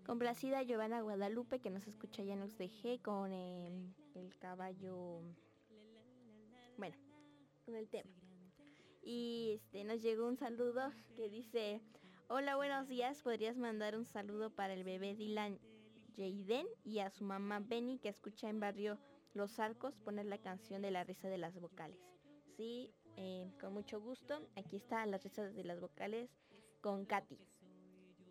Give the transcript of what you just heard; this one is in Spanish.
Complacida Giovanna Guadalupe, que nos escucha ya nos dejé con el caballo, bueno, con el tema. Y nos llegó un saludo que dice: hola, buenos días, podrías mandar un saludo para el bebé Dylan Jaden y a su mamá Benny, que escucha en barrio Los Arcos poner la canción de la risa de las vocales. Sí, con mucho gusto. Aquí está la risa de las vocales con Katy.